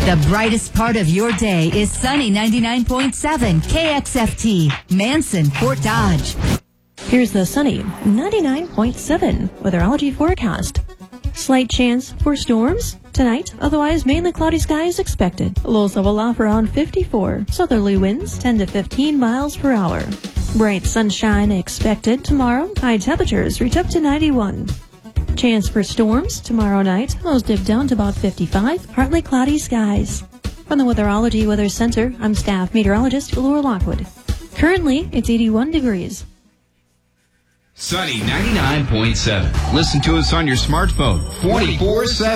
The brightest part of your day is sunny 99.7 KXFT, Manson, Fort Dodge. Here's the sunny 99.7 weatherology forecast. Slight chance for storms tonight, otherwise mainly cloudy skies expected. Lows level off around 54. Southerly winds 10 to 15 miles per hour. Bright sunshine expected tomorrow. High temperatures reach up to 91. Chance for storms tomorrow night. Lows dip down to about 55. Partly cloudy skies. From the Weatherology Weather Center, I'm staff meteorologist Laura Lockwood. Currently, it's 81 degrees. Sunny 99.7. Listen to us on your smartphone 24/7.